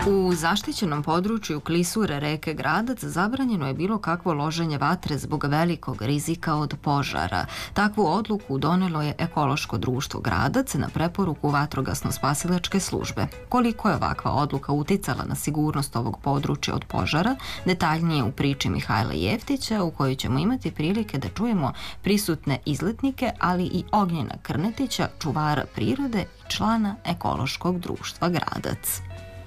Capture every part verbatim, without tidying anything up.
U zaštićenom području klisure reke Gradac zabranjeno je bilo kakvo loženje vatre zbog velikog rizika od požara. Takvu odluku donelo je Ekološko društvo Gradac na preporuku vatrogasno-spasilačke službe. Koliko je ovakva odluka uticala na sigurnost ovog područja od požara, detaljnije u priči Mihajla Jeftića, u kojoj ćemo imati prilike da čujemo prisutne izletnike, ali i Ognjena Krnetića, čuvara prirode i člana Ekološkog društva Gradac.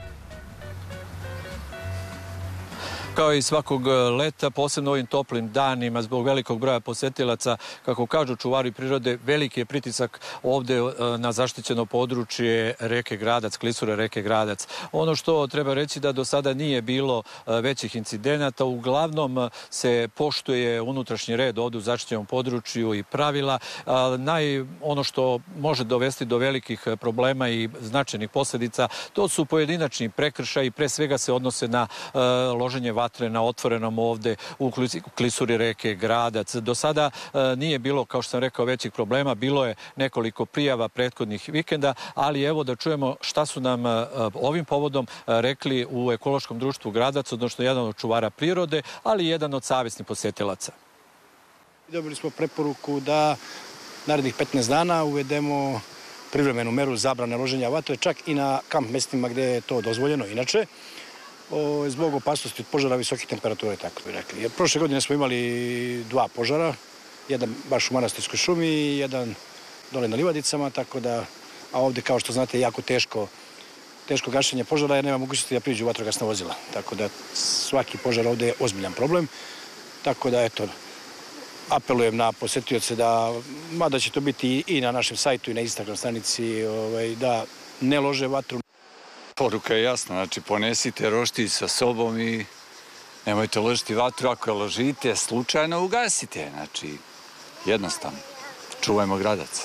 Kao i svakog leta, posebno ovim toplim danima, zbog velikog broja posetilaca, kako kažu čuvari prirode, veliki je pritisak ovde na zaštićeno područje reke Gradac, klisure reke Gradac. Ono što treba reći da do sada nije bilo većih incidenata, uglavnom se poštuje unutrašnji red ovde u zaštićenom području i pravila. Naj, ono što može dovesti do velikih problema i značajnih posljedica, to su pojedinačni prekršaji, pre svega se odnose na loženje vatre na otvorenom ovde u klisuri reke Gradac. Do sada nije bilo, kao što sam rekao, većih problema. Bilo je nekoliko prijava prethodnih vikenda, ali evo da čujemo šta su nam ovim povodom rekli u Ekološkom društvu Gradac, odnosno jedan od čuvara prirode, ali i jedan od savesnih posetilaca. Dobili smo preporuku da narednih petnaest dana uvedemo privremenu meru zabrane loženja vatre, čak i na kamp mestima gde je to dozvoljeno inače, zbog opasnosti od požara visoke temperature, tako bi rekli. Jer prošle godine smo imali dva požara, jedan baš u Manastirskoj šumi i jedan dole na Livadicama, tako da, a ovde, kao što znate, jako teško, teško gašenje požara jer nema mogućnosti da priđu vatrogasna vozila. Tako da svaki požar ovde je ozbiljan problem. Tako da, eto, apelujem na posetioce da, mada će to biti i na našem sajtu i na Instagram stranici, ovaj, da ne lože vatru. Poruka je jasna, znači ponesite roštilj sa sobom i nemojte ložiti vatru, ako je ložite, slučajno ugasite, znači jednostavno, čuvajmo Gradac.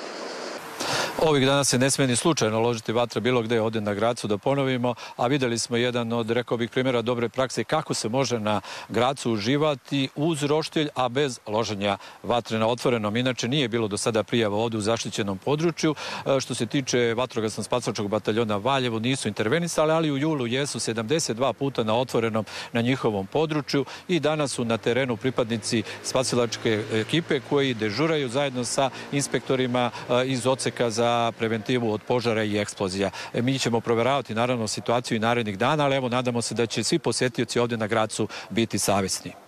Ovih dana se ne smije ni slučajno ložiti vatra bilo gde ovde na Gracu, da ponovimo, a videli smo jedan od, rekao bih, primjera dobre prakse kako se može na Gracu uživati uz roštilj, a bez loženja vatre na otvorenom. Inače, nije bilo do sada prijava ovde u zaštićenom području. Što se tiče vatrogasno-spasilačkog bataljona Valjevo, nisu intervenisali, ali u julu jesu sedamdeset dva puta na otvorenom na njihovom području i danas su na terenu pripadnici spasilačke ekipe koji dežuraju zajedno sa inspektorima iz odseka za za preventivu od požara i eksplozija. Mi ćemo proveravati naravno situaciju i narednih dana, ali evo nadamo se da će svi posjetioci ovde na Gracu biti savesni.